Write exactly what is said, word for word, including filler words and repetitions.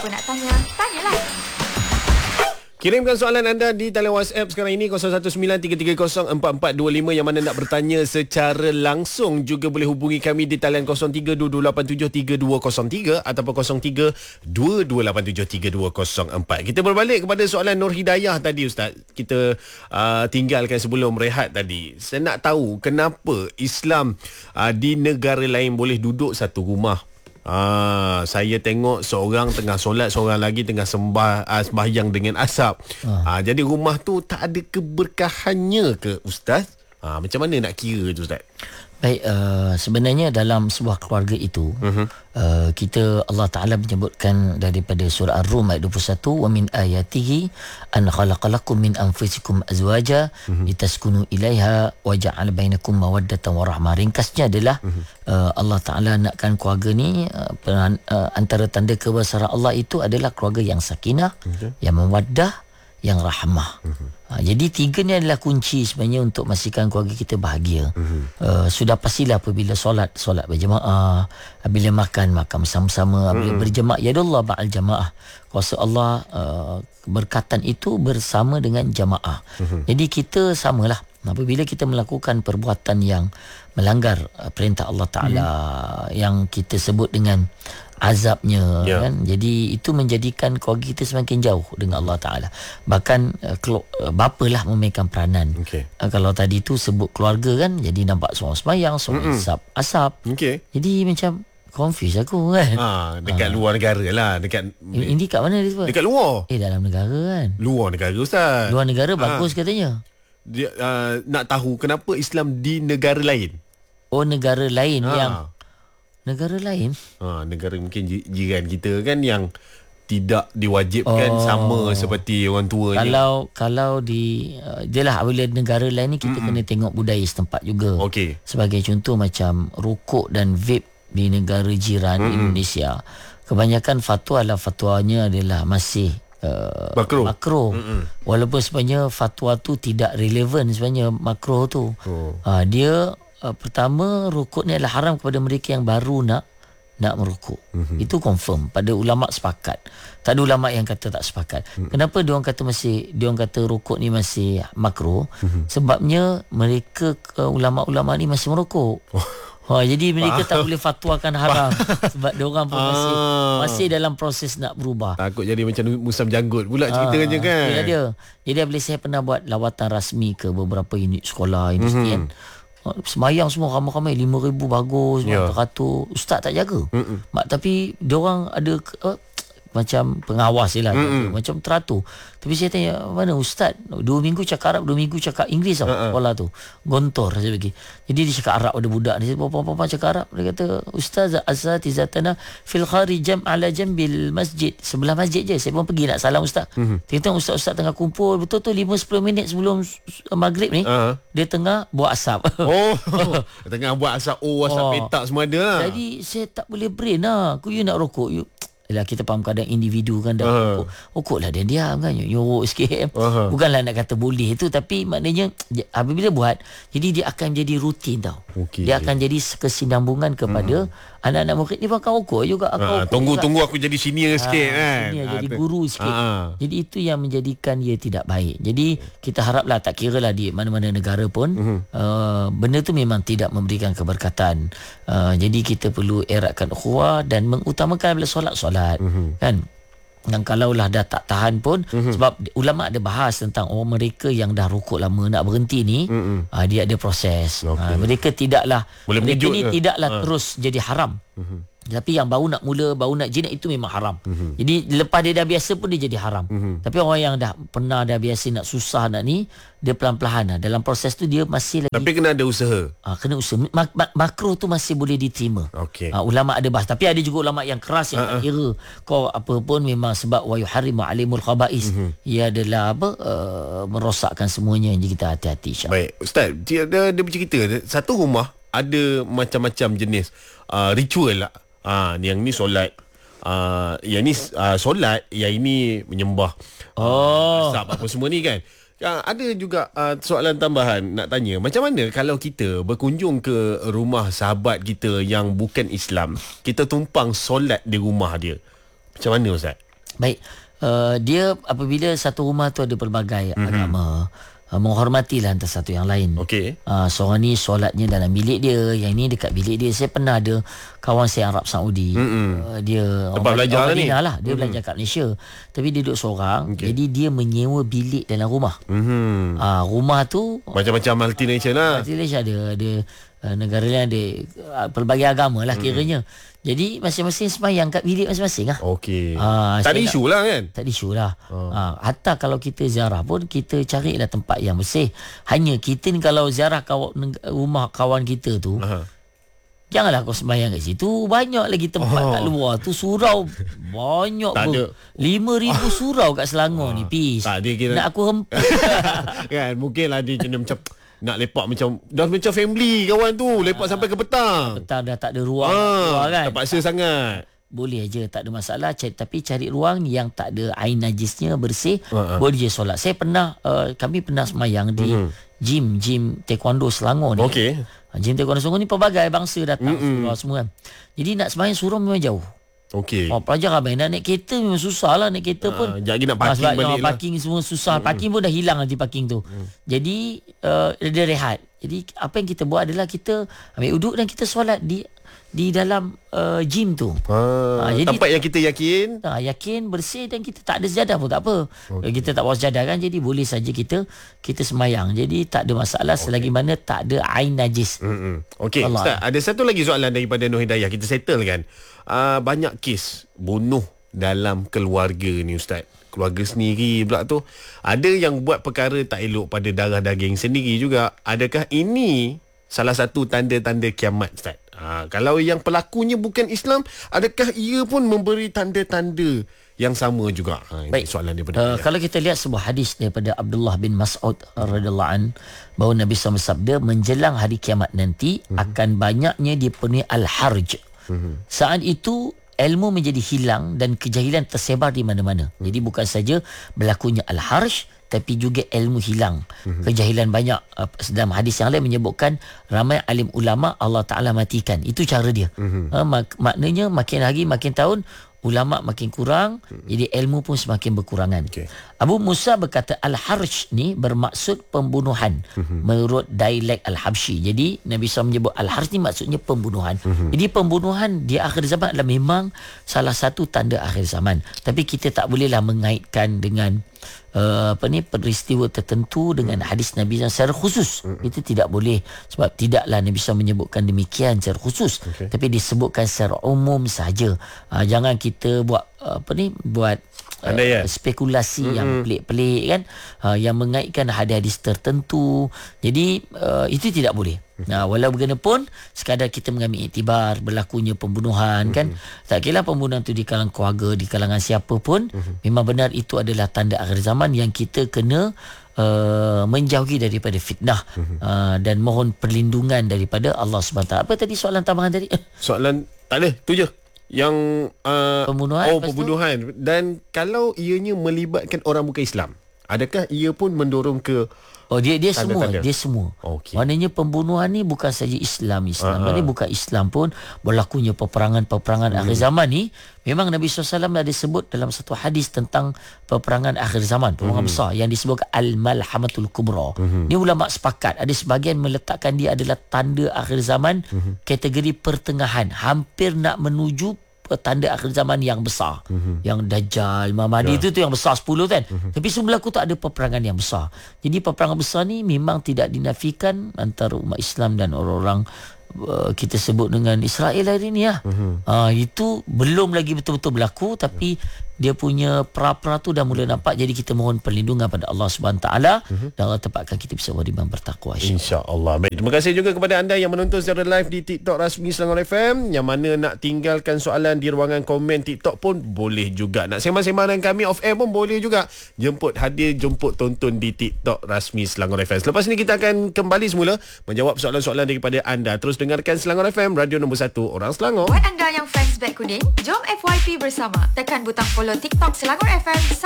Apa nak tanya? Tanyalah. Kirimkan soalan anda di talian WhatsApp sekarang ini kosong satu sembilan tiga tiga kosong empat empat dua lima. Yang mana nak bertanya secara langsung juga boleh hubungi kami di talian kosong tiga dua dua lapan tujuh tiga dua kosong tiga ataupun kosong tiga dua dua lapan tujuh tiga dua kosong empat. Kita berbalik kepada soalan Nur Hidayah tadi, Ustaz. Kita uh, tinggalkan sebelum rehat tadi. Saya nak tahu kenapa Islam uh, di negara lain boleh duduk satu rumah. Ah, saya tengok seorang tengah solat, seorang lagi tengah sembah uh, sembahyang dengan asap. Ah. Ah, jadi rumah tu tak ada keberkahannya ke, Ustaz? Ah, macam mana nak kira tu, Ustaz? Baik, uh, sebenarnya dalam sebuah keluarga itu uh-huh. uh, kita Allah Ta'ala menyebutkan daripada surah Ar-Rum ayat dua puluh satu, wa min ayatihi an khalaqalakum min anfusikum azwaja uh-huh. litaskunu ilaiha wa ja'ala bainakum mawaddatan wa rahmah. Ringkasnya adalah uh-huh. uh, Allah Ta'ala nakkan keluarga ni uh, peran, uh, antara tanda kebesaran Allah itu adalah keluarga yang sakinah, uh-huh. yang mawaddah, yang rahmah. Uh-huh. Ha, jadi tiga ni adalah kunci sebenarnya untuk memastikan keluarga kita bahagia. Uh-huh. Uh, sudah pastilah apabila solat, solat berjemaah, bila makan, makan bersama-sama, uh-huh. bila berjemaah, yadullah ba'al jamaah. Kuasa Allah uh, berkatan itu bersama dengan jamaah. Uh-huh. Jadi kita samalah. Apabila kita melakukan perbuatan yang melanggar uh, perintah Allah Ta'ala, uh-huh. yang kita sebut dengan azabnya, yeah. kan, jadi itu menjadikan keluarga kita semakin jauh dengan Allah Ta'ala. Bahkan uh, kelu- uh, bapalah memainkan peranan. Okay. Uh, kalau tadi tu sebut keluarga kan, jadi nampak seorang sembahyang, seorang asap asap. Okay. Jadi macam confuse aku kan. Ha, dekat ha. luar negara lah, dekat ini kat mana dia sebut? Dekat luar. Eh dalam negara kan. Luar negara, Ustaz. Luar negara ha. bagus katanya. Dia uh, nak tahu kenapa Islam di negara lain. Oh, negara lain ha. yang negara lain? Ha, negara mungkin jiran kita kan yang tidak diwajibkan oh. sama seperti orang tua. Kalau kalau di uh, jelah bila negara lain ni kita mm-hmm. kena tengok budaya setempat juga. Okay. Sebagai contoh macam rokok dan vape di negara jiran mm-hmm. Indonesia, kebanyakan fatwa adalah fatwanya adalah masih uh, makruh. makruh. Mm-hmm. Walaupun sebenarnya fatwa tu tidak relevan sebenarnya makruh tu. Oh. Uh, dia Uh, pertama, rokok ni adalah haram kepada mereka yang baru nak nak merokok. Mm-hmm. Itu confirm pada ulama sepakat. Tak ada ulama yang kata tak sepakat. Mm-hmm. Kenapa dia orang kata masih dia orang kata rokok ni masih makruh? Mm-hmm. Sebabnya mereka uh, ulama-ulama ni masih merokok. Oh. Ha, jadi mereka tak boleh fatwakan haram sebab dia orang pun masih ah. masih dalam proses nak berubah. Takut jadi macam musam janggut pula ceritanya ah, kan. Ya dia. Jadi bila saya pernah buat lawatan rasmi ke beberapa unit sekolah, universiti kan. Mm-hmm. Semayang semua ramai-ramai lima ribu bagus, yeah. teratur. Ustaz tak jaga. Mm-mm. Mak, tapi diorang ada uh, macam pengawas je lah, macam teratur. Tapi saya tanya, mana Ustaz? Dua minggu cakap Arab, dua minggu cakap Inggeris tau. Uh-uh. Sekolah tu gontor saya bagi. Jadi dia cakap Arab pada budak ni. Papa-papa cakap Arab. Dia kata, Ustaz asatizatana fil khari jam ala jambil masjid. Sebelah masjid je. Saya pun pergi nak salam Ustaz. Uh-huh. Tengok Ustaz-Ustaz tengah kumpul. Betul-betul lima sepuluh minit sebelum maghrib ni, uh-huh. dia tengah buat asap. Oh, tengah buat asap. Oh, asap oh. petak semua ada lah. Jadi saya tak boleh brain lah. Aku you nak rokok. You Yalah, kita faham kadang individu kan dah uh-huh. rokok. Rokok lah dia diam kan. Nyorok sikit. Uh-huh. Bukanlah nak kata boleh tu, tapi maknanya apabila buat, jadi dia akan jadi rutin tau. Okay. Dia akan jadi kesinambungan kepada uh-huh. anak-anak murid ni akan rokok juga. Akan uh, rokok tunggu juga. tunggu aku jadi senior uh, sikit kan. Senior, uh, jadi guru sikit. Uh-huh. Jadi itu yang menjadikan ia tidak baik. Jadi kita haraplah, tak kira lah di mana-mana negara pun, uh-huh. uh, benda tu memang tidak memberikan keberkatan. Uh, jadi kita perlu eratkan ukhuwah dan mengutamakan bila solat-solat. Mm-hmm. Kan, dan kalaulah dah tak tahan pun, mm-hmm. sebab ulama ada bahas tentang orang mereka yang dah rokok lama nak berhenti ni, mm-hmm. uh, dia ada proses. Okay. Uh, mereka tidaklah Boleh mereka ni ke? tidaklah uh. terus jadi haram. Mm-hmm. Tapi yang baru nak mula, baru nak jinak, itu memang haram. Mm-hmm. Jadi lepas dia dah biasa pun dia jadi haram. Mm-hmm. Tapi orang yang dah pernah dah biasa nak susah nak ni, dia pelan-pelan lah. Dalam proses tu dia masih lagi. Tapi kena ada usaha. Ah, kena usaha. Mak- mak- makruh tu masih boleh diterima. Okay. Ah, ulama ada bahas. Tapi ada juga ulama yang keras yang uh-uh. tak kira. Kau apa pun memang sebab wa yuharrimu alimul khaba'is. Mm-hmm. Ia adalah apa? Uh, merosakkan semuanya. Jadi kita hati-hati, insya-Allah. Baik, Ustaz, dia dia, dia bercerita satu rumah ada macam-macam jenis uh, ritual lah. Ah, yang ni solat, ah, yang ni ah, solat, yang ini menyembah. Oh, asap apa semua ni kan. Ah, ada juga ah, soalan tambahan nak tanya. Macam mana kalau kita berkunjung ke rumah sahabat kita yang bukan Islam, kita tumpang solat di rumah dia? Macam mana, Ustaz? Baik. Uh, dia apabila satu rumah tu ada pelbagai mm-hmm. agama, uh, menghormatilah antara satu yang lain. Okey. Uh, seorang ni solatnya dalam bilik dia, yang ini dekat bilik dia. Saya pernah ada kawan saya Arab Saudi. Mm-hmm. Uh, dia tempat belajar orang ni. Madinah lah. Dia mm-hmm. belajar kat Malaysia. Tapi dia duduk seorang. Okay. Jadi dia menyewa bilik dalam rumah. Mm-hmm. Uh, rumah tu macam-macam multinational lah. Multinational ada ada uh, negara lain ada uh, pelbagai agama lah mm-hmm. kiranya. Jadi masing-masing semayang kat bilik masing-masing lah. Okey. Ha, tak ada isu lah kan? Tak ada isu lah. Oh. Ha, hatta kalau kita ziarah pun, kita carilah tempat yang bersih. Hanya kita ni kalau ziarah kawan, rumah kawan kita tu, Aha. janganlah kau semayang kat situ. Banyak lagi tempat oh. kat luar tu. Surau banyak pun. lima ribu surau kat Selangor oh. ni. Peace. Tak ada kira. Nak aku hemput. Kan, mungkinlah dia kena macam nak lepak macam dah macam family kawan tu, lepak ha, sampai ke petang. Petang dah tak ada ruang, ha, ruang kan. Terpaksa sangat. Boleh aja, tak ada masalah. Cari, tapi cari ruang yang tak ada air najisnya, bersih. Ha, ha. Boleh je solat. Saya pernah uh, kami pernah semayang di mm-hmm. gym gym taekwondo Selangor ni. Okey. Gym taekwondo Selangor ni pelbagai bangsa datang mm-hmm. semua kan. Jadi nak semayang surau memang jauh. Okey. Oh, pelajar ramai nak naik kereta memang susah lah. Naik kereta ha, pun sekejap lagi nak parking ha, balik lah. Parking semua susah. Hmm. Parking pun dah hilang nanti parking tu. Hmm. Jadi uh, dia rehat. Jadi apa yang kita buat adalah kita ambil uduk dan kita solat di di dalam uh, gym tu. Ha, ha, jadi, tempat yang kita yakin. Ha, yakin bersih dan kita tak ada sejadah pun tak apa. Okay. Kita tak bawa sejadah kan, jadi boleh saja kita kita semayang. Jadi tak ada masalah okay. selagi mana tak ada air najis. Hmm. Okey, Ustaz, ada satu lagi soalan daripada Nur Hidayah. Kita settle kan. Uh, banyak kes bunuh dalam keluarga ni Ustaz. Keluarga sendiri pula tu. Ada yang buat perkara tak elok pada darah daging sendiri juga. Adakah ini salah satu tanda-tanda kiamat Ustaz? Ha, kalau yang pelakunya bukan Islam, adakah ia pun memberi tanda-tanda yang sama juga? Ha, baik, soalan daripada uh, kalau kita lihat sebuah hadis daripada Abdullah bin Mas'ud radhiyallahu an, bahawa Nabi sallallahu alaihi wasallam bersabda, menjelang hari kiamat nanti uh-huh. akan banyaknya dipenuhi al-harj. Uh-huh. Saat itu ilmu menjadi hilang dan kejahilan tersebar di mana-mana. Uh-huh. Jadi bukan saja berlakunya al-harj, tapi juga ilmu hilang. Uh-huh. Kejahilan banyak. Uh, dalam hadis yang lain menyebutkan ramai alim ulama Allah Ta'ala matikan. Itu cara dia. Uh-huh. Uh, mak- maknanya makin hari makin tahun ulama makin kurang, uh-huh. jadi ilmu pun semakin berkurangan. Okay. Abu Musa berkata al-harj ni bermaksud pembunuhan uh-huh. menurut dialek al-Habsyi. Jadi Nabi sallallahu alaihi wasallam menyebut al-harj ni maksudnya pembunuhan. Uh-huh. Jadi pembunuhan di akhir zaman adalah memang salah satu tanda akhir zaman. Tapi kita tak bolehlah mengaitkan dengan Uh, apa ni peristiwa tertentu dengan hmm. hadis Nabi secara khusus. Hmm. Itu tidak boleh, sebab tidaklah Nabi sallallahu menyebutkan demikian secara khusus, okay. tapi disebutkan secara umum saja. Uh, jangan kita buat uh, apa ni buat uh, ya? spekulasi hmm. yang pelik-pelik kan, uh, yang mengaitkan hadis-hadis tertentu. Jadi uh, itu tidak boleh. Nah, walau bagaimanapun sekadar kita mengambil iktibar berlakunya pembunuhan mm-hmm. kan, tak kira pembunuhan itu di kalangan keluarga, di kalangan siapa pun, mm-hmm. memang benar itu adalah tanda akhir zaman yang kita kena uh, menjauhi daripada fitnah mm-hmm. uh, dan mohon perlindungan daripada Allah subhanahu wa taala. Apa tadi soalan tambahan tadi? Soalan tak ada, tu je. Yang uh, pembunuhan. Oh, pembunuhan. Tu? Dan kalau ianya melibatkan orang bukan Islam, adakah ia pun mendorong ke Oh dia dia semua tanda. dia semua. Okay. Maknanya pembunuhan ni bukan saja Islam Islam. Uh-huh. Maknanya bukan Islam pun berlakunya peperangan-peperangan hmm. akhir zaman ni. Memang Nabi sallallahu alaihi wasallam ada sebut dalam satu hadis tentang peperangan akhir zaman, peperangan hmm. besar yang disebut al-malhamatul kubra. Hmm. Ni ulama sepakat, ada sebahagian meletakkan dia adalah tanda akhir zaman hmm. kategori pertengahan, hampir nak menuju tanda akhir zaman yang besar, mm-hmm. yang Dajjal, Imam Mahdi, yeah. itu tu yang besar sepuluh kan, mm-hmm. tapi sebelum aku tak ada peperangan yang besar. Jadi peperangan besar ni memang tidak dinafikan antara umat Islam dan orang-orang uh, kita sebut dengan Israel hari ni ya. Mm-hmm. Uh, itu belum lagi betul-betul berlaku, tapi dia punya pra-pra tu dah mula nampak. Jadi kita mohon perlindungan pada Allah Subhanahu Wa Taala mm-hmm. dan Allah tempatkan kita bisa beriman bertakwa, insya-Allah. Baik, terima kasih juga kepada anda yang menonton secara live di TikTok Rasmi Selangor F M. Yang mana nak tinggalkan soalan di ruangan komen TikTok pun boleh juga. Nak sembang-sembang dengan kami off air pun boleh juga. Jemput hadir, jemput tonton di TikTok Rasmi Selangor F M. Selepas ini kita akan kembali semula menjawab soalan-soalan daripada anda. Terus dengarkan Selangor F M, radio nombor satu orang Selangor. Buat anda yang fans Black Kuning, jom F Y P bersama. Tekan butang follow TikTok Selangor F M.